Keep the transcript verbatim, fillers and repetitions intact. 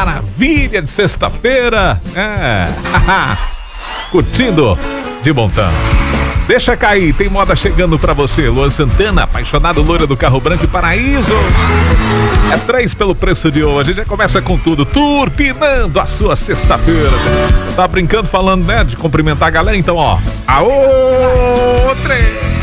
maravilha de sexta-feira. É. Curtindo de montão. Deixa cair, tem moda chegando pra você. Luan Santana, apaixonado, loira do carro branco e paraíso. É três pelo preço de hoje. A gente já começa com tudo, turpinando a sua sexta-feira. Tá brincando, falando, né, de cumprimentar a galera? Então, ó. Aô, três.